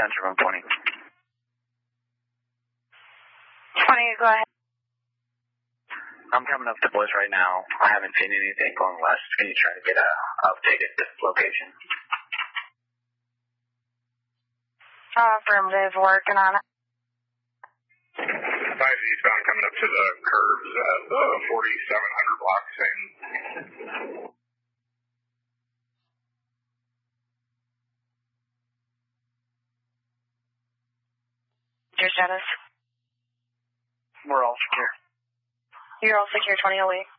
Central on 20. 20, go ahead. I'm coming up to Bliss right now. I haven't seen anything going west. Can you try to get a updated location? Affirmative, working on it. 5 eastbound coming up to the curves at the 4700 block, same. Your status? We're all secure. You're all secure, 20 away.